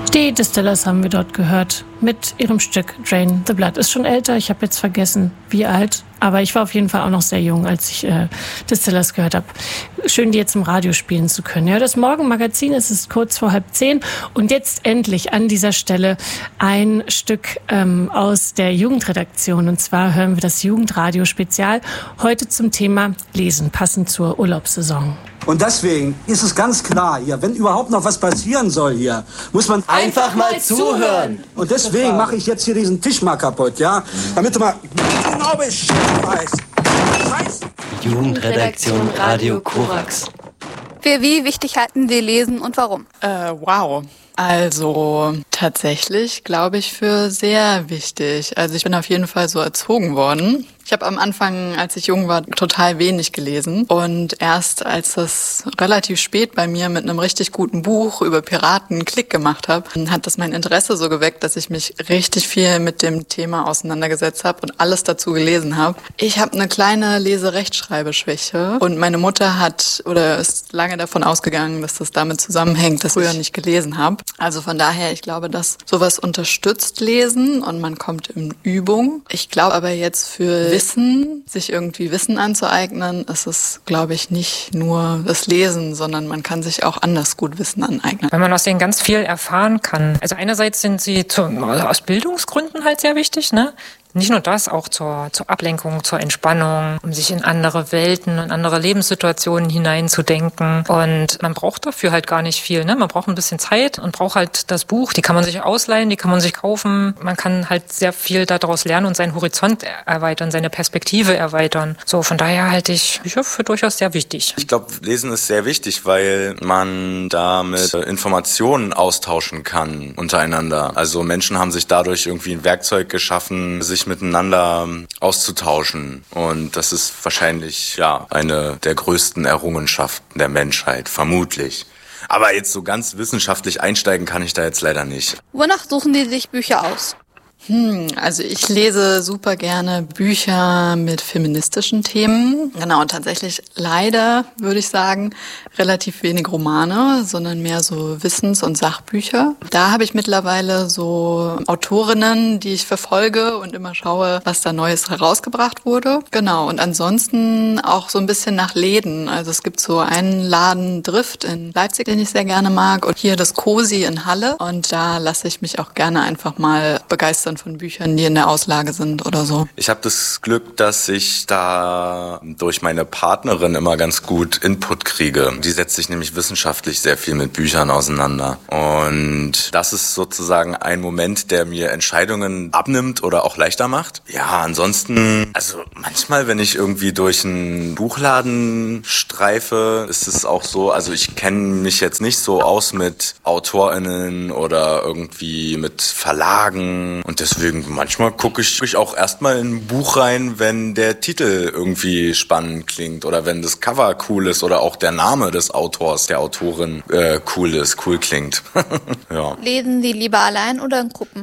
Die Distillers haben wir dort gehört mit ihrem Stück Drain the Blood. Ist schon älter, ich habe jetzt vergessen, wie alt. Aber ich war auf jeden Fall auch noch sehr jung, als ich Distillers gehört habe. Schön, die jetzt im Radio spielen zu können. Ja, das Morgenmagazin, es ist kurz vor 9:30. Und jetzt endlich an dieser Stelle ein Stück aus der Jugendredaktion. Und zwar hören wir das Jugendradio-Spezial heute zum Thema Lesen, passend zur Urlaubssaison. Und deswegen ist es ganz klar hier, wenn überhaupt noch was passieren soll hier, muss man einfach mal zuhören. Und deswegen mache ich jetzt hier diesen Tisch mal kaputt, ja? Damit du mal genau Bescheid weißt. Jugendredaktion Radio Korax. Für wie wichtig halten Sie Lesen und warum? Wow. Also tatsächlich glaube ich für sehr wichtig. Also ich bin auf jeden Fall so erzogen worden. Ich habe am Anfang, als ich jung war, total wenig gelesen. Und erst als das relativ spät bei mir mit einem richtig guten Buch über Piraten Klick gemacht habe, hat das mein Interesse so geweckt, dass ich mich richtig viel mit dem Thema auseinandergesetzt habe und alles dazu gelesen habe. Ich habe eine kleine Lese-Rechtschreibeschwäche und meine Mutter ist lange davon ausgegangen, dass das damit zusammenhängt, dass ich früher nicht gelesen habe. Also von daher, ich glaube, dass sowas unterstützt Lesen und man kommt in Übung. Ich glaube aber jetzt für Wissen, sich irgendwie Wissen anzueignen, ist es, glaube ich, nicht nur das Lesen, sondern man kann sich auch anders gut Wissen aneignen. Weil man aus denen ganz viel erfahren kann. Also einerseits sind sie aus Bildungsgründen halt sehr wichtig, ne? Nicht nur das, auch zur Ablenkung, zur Entspannung, um sich in andere Welten und andere Lebenssituationen hineinzudenken. Und man braucht dafür halt gar nicht viel, ne? Man braucht ein bisschen Zeit und braucht halt das Buch. Die kann man sich ausleihen, die kann man sich kaufen. Man kann halt sehr viel daraus lernen und seinen Horizont erweitern, seine Perspektive erweitern. So, von daher halte ich Bücher für durchaus sehr wichtig. Ich glaube, Lesen ist sehr wichtig, weil man damit Informationen austauschen kann untereinander. Also Menschen haben sich dadurch irgendwie ein Werkzeug geschaffen, sich miteinander auszutauschen. Und das ist wahrscheinlich eine der größten Errungenschaften der Menschheit, vermutlich. Aber jetzt so ganz wissenschaftlich einsteigen kann ich da jetzt leider nicht. Wonach suchen Sie sich Bücher aus? Also ich lese super gerne Bücher mit feministischen Themen. Genau, und tatsächlich leider, würde ich sagen, relativ wenig Romane, sondern mehr so Wissens- und Sachbücher. Da habe ich mittlerweile so Autorinnen, die ich verfolge und immer schaue, was da Neues herausgebracht wurde. Genau, und ansonsten auch so ein bisschen nach Läden. Also es gibt so einen Laden, Drift in Leipzig, den ich sehr gerne mag, und hier das Cosi in Halle. Und da lasse ich mich auch gerne einfach mal begeistern von Büchern, die in der Auslage sind oder so. Ich habe das Glück, dass ich da durch meine Partnerin immer ganz gut Input kriege. Die setzt sich nämlich wissenschaftlich sehr viel mit Büchern auseinander. Und das ist sozusagen ein Moment, der mir Entscheidungen abnimmt oder auch leichter macht. Ja, ansonsten, also manchmal, wenn ich irgendwie durch einen Buchladen streife, ist es auch so, also ich kenne mich jetzt nicht so aus mit AutorInnen oder irgendwie mit Verlagen. Und deswegen manchmal gucke ich auch erstmal in ein Buch rein, wenn der Titel irgendwie spannend klingt oder wenn das Cover cool ist oder auch der Name des Autors, der Autorin cool klingt. Ja. Lesen Sie lieber allein oder in Gruppen?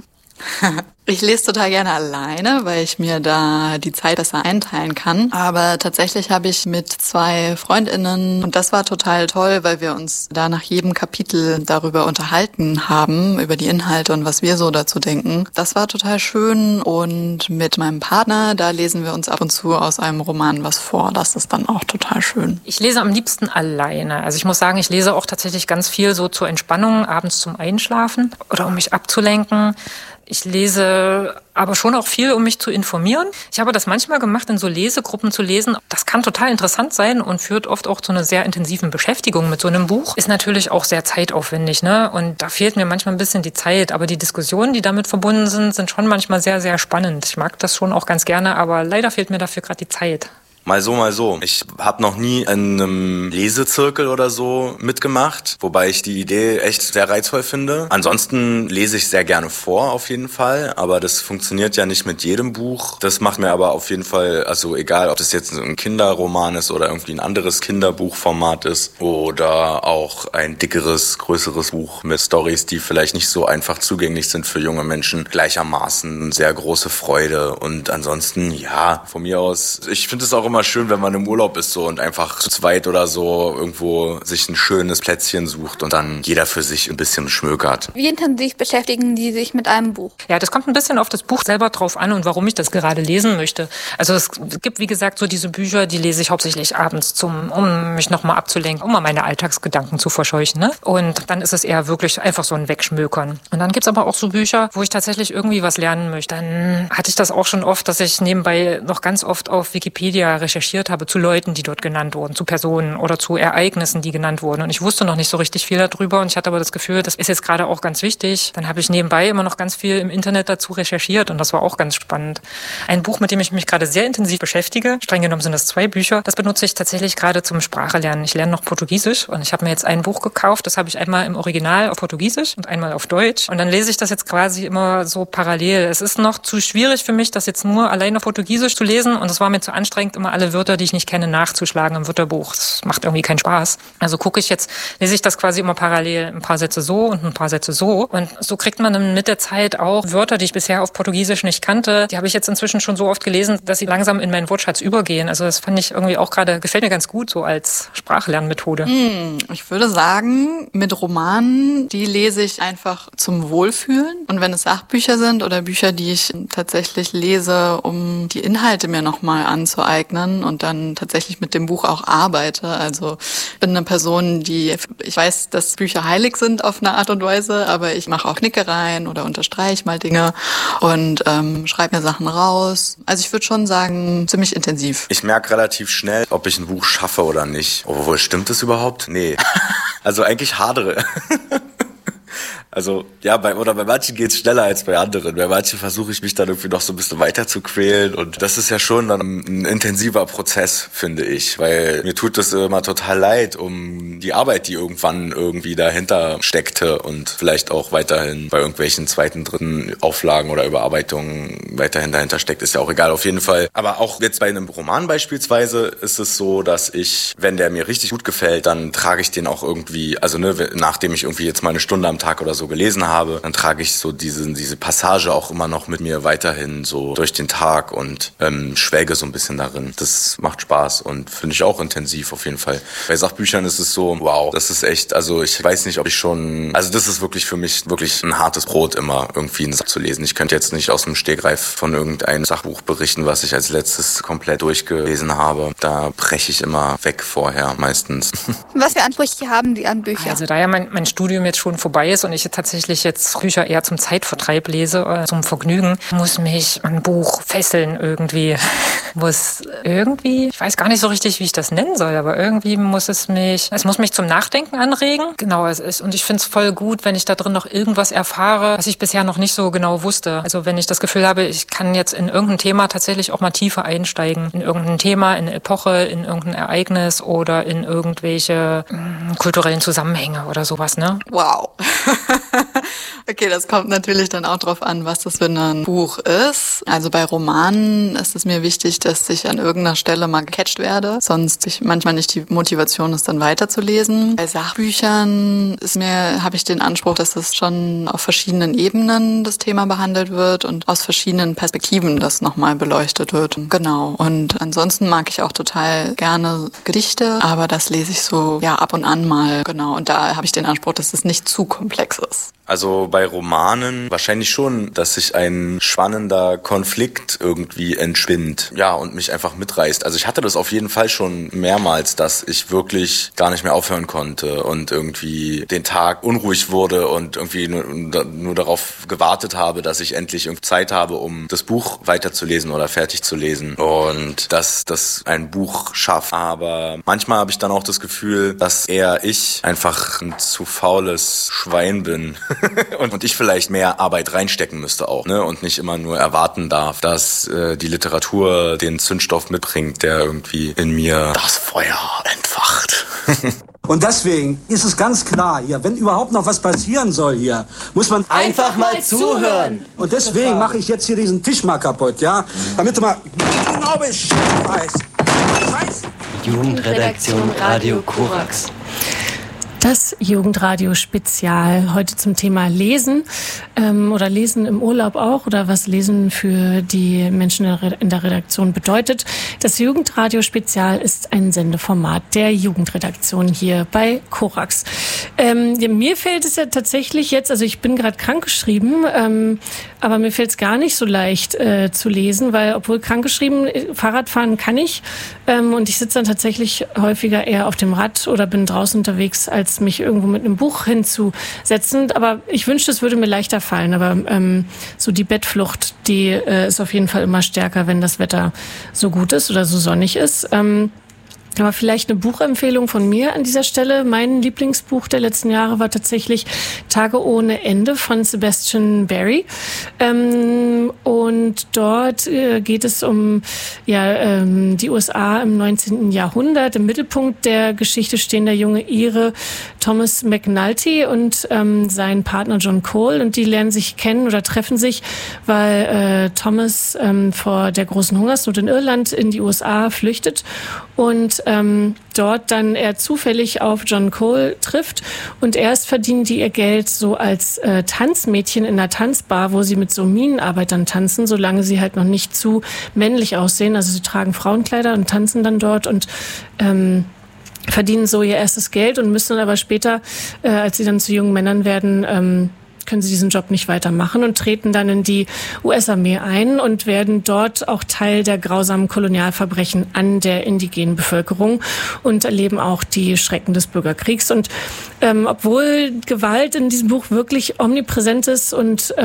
Ich lese total gerne alleine, weil ich mir da die Zeit besser einteilen kann. Aber tatsächlich habe ich mit 2 FreundInnen, und das war total toll, weil wir uns da nach jedem Kapitel darüber unterhalten haben, über die Inhalte und was wir so dazu denken. Das war total schön. Und mit meinem Partner, da lesen wir uns ab und zu aus einem Roman was vor. Das ist dann auch total schön. Ich lese am liebsten alleine. Also ich muss sagen, ich lese auch tatsächlich ganz viel so zur Entspannung, abends zum Einschlafen oder um mich abzulenken. Ich lese aber schon auch viel, um mich zu informieren. Ich habe das manchmal gemacht, in so Lesegruppen zu lesen. Das kann total interessant sein und führt oft auch zu einer sehr intensiven Beschäftigung mit so einem Buch. Ist natürlich auch sehr zeitaufwendig, ne? Und da fehlt mir manchmal ein bisschen die Zeit. Aber die Diskussionen, die damit verbunden sind, sind schon manchmal sehr, sehr spannend. Ich mag das schon auch ganz gerne, aber leider fehlt mir dafür gerade die Zeit. Mal so, mal so. Ich habe noch nie in einem Lesezirkel oder so mitgemacht, wobei ich die Idee echt sehr reizvoll finde. Ansonsten lese ich sehr gerne vor, auf jeden Fall, aber das funktioniert ja nicht mit jedem Buch. Das macht mir aber auf jeden Fall, also egal, ob das jetzt ein Kinderroman ist oder irgendwie ein anderes Kinderbuchformat ist oder auch ein dickeres, größeres Buch mit Storys, die vielleicht nicht so einfach zugänglich sind für junge Menschen, gleichermaßen sehr große Freude. Und ansonsten, ja, von mir aus, ich finde es auch immer immer schön, wenn man im Urlaub ist so und einfach zu zweit oder so irgendwo sich ein schönes Plätzchen sucht und dann jeder für sich ein bisschen schmökert. Wie intensiv beschäftigen Sie sich mit einem Buch? Ja, das kommt ein bisschen auf das Buch selber drauf an und warum ich das gerade lesen möchte. Also es gibt, wie gesagt, so diese Bücher, die lese ich hauptsächlich abends, um mich nochmal abzulenken, um mal meine Alltagsgedanken zu verscheuchen. Ne? Und dann ist es eher wirklich einfach so ein Wegschmökern. Und dann gibt's aber auch so Bücher, wo ich tatsächlich irgendwie was lernen möchte. Dann hatte ich das auch schon oft, dass ich nebenbei noch ganz oft auf Wikipedia recherchiert habe zu Leuten, die dort genannt wurden, zu Personen oder zu Ereignissen, die genannt wurden. Und ich wusste noch nicht so richtig viel darüber und ich hatte aber das Gefühl, das ist jetzt gerade auch ganz wichtig. Dann habe ich nebenbei immer noch ganz viel im Internet dazu recherchiert und das war auch ganz spannend. Ein Buch, mit dem ich mich gerade sehr intensiv beschäftige, streng genommen sind das 2 Bücher, das benutze ich tatsächlich gerade zum Sprachelernen. Ich lerne noch Portugiesisch und ich habe mir jetzt ein Buch gekauft, das habe ich einmal im Original auf Portugiesisch und einmal auf Deutsch und dann lese ich das jetzt quasi immer so parallel. Es ist noch zu schwierig für mich, das jetzt nur allein auf Portugiesisch zu lesen und es war mir zu anstrengend, immer alle Wörter, die ich nicht kenne, nachzuschlagen im Wörterbuch. Das macht irgendwie keinen Spaß. Also lese ich das quasi immer parallel, ein paar Sätze so und ein paar Sätze so und so kriegt man dann mit der Zeit auch Wörter, die ich bisher auf Portugiesisch nicht kannte, die habe ich jetzt inzwischen schon so oft gelesen, dass sie langsam in meinen Wortschatz übergehen. Also das fand ich irgendwie auch gerade, gefällt mir ganz gut so als Sprachlernmethode. Ich würde sagen, mit Romanen, die lese ich einfach zum Wohlfühlen. Und wenn es Sachbücher sind oder Bücher, die ich tatsächlich lese, um die Inhalte mir nochmal anzueignen und dann tatsächlich mit dem Buch auch arbeite. Also ich bin eine Person, ich weiß, dass Bücher heilig sind auf eine Art und Weise, aber ich mache auch Knickereien oder unterstreiche mal Dinge und schreibe mir Sachen raus. Also ich würde schon sagen, ziemlich intensiv. Ich merke relativ schnell, ob ich ein Buch schaffe oder nicht. Obwohl, stimmt das überhaupt? Nee. Also eigentlich hadere. Also, ja, bei manchen geht's schneller als bei anderen. Bei manchen versuche ich mich dann irgendwie noch so ein bisschen weiter zu quälen. Und das ist ja schon dann ein intensiver Prozess, finde ich. Weil mir tut das immer total leid um die Arbeit, die irgendwann irgendwie dahinter steckte und vielleicht auch weiterhin bei irgendwelchen 2., 3. Auflagen oder Überarbeitungen weiterhin dahinter steckt. Ist ja auch egal, auf jeden Fall. Aber auch jetzt bei einem Roman beispielsweise ist es so, dass ich, wenn der mir richtig gut gefällt, dann trage ich den auch irgendwie, also nachdem ich irgendwie jetzt mal eine Stunde am Tag oder so gelesen habe, dann trage ich so diese Passage auch immer noch mit mir weiterhin so durch den Tag und schwelge so ein bisschen darin. Das macht Spaß und finde ich auch intensiv auf jeden Fall. Bei Sachbüchern ist es so, wow, das ist echt, also ich weiß nicht, ob ich schon, also das ist wirklich für mich wirklich ein hartes Brot immer irgendwie ein Sach zu lesen. Ich könnte jetzt nicht aus dem Stegreif von irgendeinem Sachbuch berichten, was ich als letztes komplett durchgelesen habe. Da breche ich immer weg vorher meistens. Was für Ansprüche haben Sie an Bücher? Also da ja mein Studium jetzt schon vorbei ist und ich tatsächlich jetzt Bücher eher zum Zeitvertreib lese, zum Vergnügen, muss mich ein Buch fesseln irgendwie. Ich weiß gar nicht so richtig, wie ich das nennen soll, aber irgendwie muss es mich zum Nachdenken anregen. Genau, und ich finde es voll gut, wenn ich da drin noch irgendwas erfahre, was ich bisher noch nicht so genau wusste. Also wenn ich das Gefühl habe, ich kann jetzt in irgendein Thema tatsächlich auch mal tiefer einsteigen. In irgendein Thema, in eine Epoche, in irgendein Ereignis oder in irgendwelche kulturellen Zusammenhänge oder sowas, ne? Wow. Okay, das kommt natürlich dann auch drauf an, was das für ein Buch ist. Also bei Romanen ist es mir wichtig, dass ich an irgendeiner Stelle mal gecatcht werde, sonst ich manchmal nicht die Motivation ist, dann weiterzulesen. Bei Sachbüchern habe ich den Anspruch, dass es schon auf verschiedenen Ebenen das Thema behandelt wird und aus verschiedenen Perspektiven das nochmal beleuchtet wird. Genau. Und ansonsten mag ich auch total gerne Gedichte, aber das lese ich so ab und an mal. Genau. Und da habe ich den Anspruch, dass es nicht zu komplex ist. Also bei Romanen wahrscheinlich schon, dass sich ein spannender Konflikt irgendwie entspinnt, und mich einfach mitreißt. Also ich hatte das auf jeden Fall schon mehrmals, dass ich wirklich gar nicht mehr aufhören konnte und irgendwie den Tag unruhig wurde und irgendwie nur darauf gewartet habe, dass ich endlich Zeit habe, um das Buch weiterzulesen oder fertig zu lesen und dass das ein Buch schafft. Aber manchmal habe ich dann auch das Gefühl, dass eher ich einfach ein zu faules Schwein bin. Und ich vielleicht mehr Arbeit reinstecken müsste auch, ne? Und nicht immer nur erwarten darf, dass die Literatur den Zündstoff mitbringt, der irgendwie in mir das Feuer entfacht. Und deswegen ist es ganz klar hier, wenn überhaupt noch was passieren soll hier, muss man einfach mal zuhören. Und deswegen mache ich jetzt hier diesen Tisch mal kaputt, damit du mal genau Bescheid weißt. Jugendredaktion Radio Korax. Das Jugendradio-Spezial heute zum Thema Lesen oder Lesen im Urlaub auch oder was Lesen für die Menschen in der Redaktion bedeutet. Das Jugendradio-Spezial ist ein Sendeformat der Jugendredaktion hier bei Korax. Mir fällt es ja tatsächlich jetzt, also ich bin gerade krankgeschrieben, aber mir fällt es gar nicht so leicht zu lesen, weil obwohl krankgeschrieben, Fahrradfahren kann ich und ich sitze dann tatsächlich häufiger eher auf dem Rad oder bin draußen unterwegs, als mich irgendwo mit einem Buch hinzusetzen. Aber ich wünschte, es würde mir leichter fallen. Aber so die Bettflucht, die ist auf jeden Fall immer stärker, wenn das Wetter so gut ist oder so sonnig ist. Aber vielleicht eine Buchempfehlung von mir an dieser Stelle. Mein Lieblingsbuch der letzten Jahre war tatsächlich Tage ohne Ende von Sebastian Barry. Und dort geht es um die USA im 19. Jahrhundert. Im Mittelpunkt der Geschichte stehen der junge Ire Thomas McNulty und sein Partner John Cole. Und die lernen sich kennen oder treffen sich, weil Thomas vor der großen Hungersnot in Irland in die USA flüchtet und dort dann er zufällig auf John Cole trifft und erst verdienen die ihr Geld so als Tanzmädchen in einer Tanzbar, wo sie mit so Minenarbeitern tanzen, solange sie halt noch nicht zu männlich aussehen. Also sie tragen Frauenkleider und tanzen dann dort und verdienen so ihr erstes Geld und müssen aber später, als sie dann zu jungen Männern werden, können sie diesen Job nicht weitermachen und treten dann in die US-Armee ein und werden dort auch Teil der grausamen Kolonialverbrechen an der indigenen Bevölkerung und erleben auch die Schrecken des Bürgerkriegs. Und obwohl Gewalt in diesem Buch wirklich omnipräsent ist und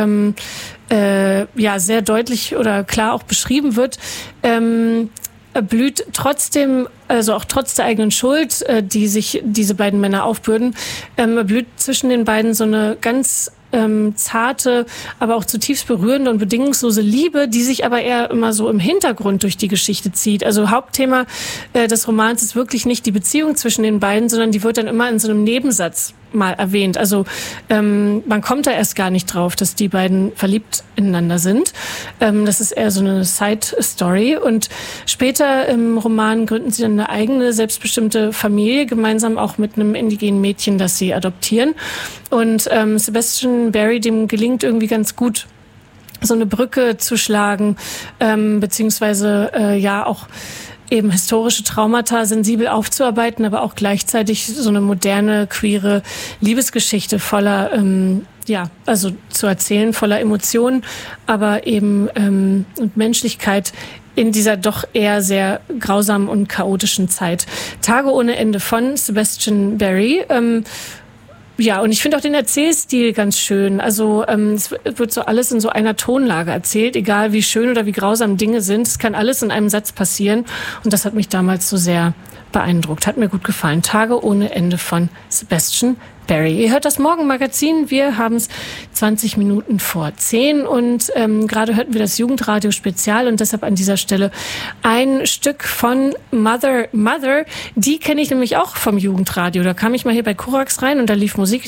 sehr deutlich oder klar auch beschrieben wird, blüht trotzdem, also auch trotz der eigenen Schuld, die sich diese beiden Männer aufbürden, blüht zwischen den beiden so eine ganz zarte, aber auch zutiefst berührende und bedingungslose Liebe, die sich aber eher immer so im Hintergrund durch die Geschichte zieht. Also Hauptthema des Romans ist wirklich nicht die Beziehung zwischen den beiden, sondern die wird dann immer in so einem Nebensatz mal erwähnt. Also man kommt da erst gar nicht drauf, dass die beiden verliebt ineinander sind. Das ist eher so eine Side-Story. Und später im Roman gründen sie dann eine eigene, selbstbestimmte Familie, gemeinsam auch mit einem indigenen Mädchen, das sie adoptieren. Und Sebastian Barry, dem gelingt irgendwie ganz gut, so eine Brücke zu schlagen, beziehungsweise auch eben historische Traumata sensibel aufzuarbeiten, aber auch gleichzeitig so eine moderne, queere Liebesgeschichte voller, zu erzählen, voller Emotionen, aber eben und Menschlichkeit in dieser doch eher sehr grausamen und chaotischen Zeit. Tage ohne Ende von Sebastian Barry. Und ich finde auch den Erzählstil ganz schön. Also es wird so alles in so einer Tonlage erzählt, egal wie schön oder wie grausam Dinge sind. Es kann alles in einem Satz passieren. Und das hat mich damals so sehr beeindruckt. Hat mir gut gefallen. Tage ohne Ende von Sebastian Barry. Ihr hört das Morgenmagazin. Wir haben es 20 Minuten vor 10 und gerade hörten wir das Jugendradio-Spezial und deshalb an dieser Stelle ein Stück von Mother. Die kenne ich nämlich auch vom Jugendradio. Da kam ich mal hier bei Korax rein und da lief Musik.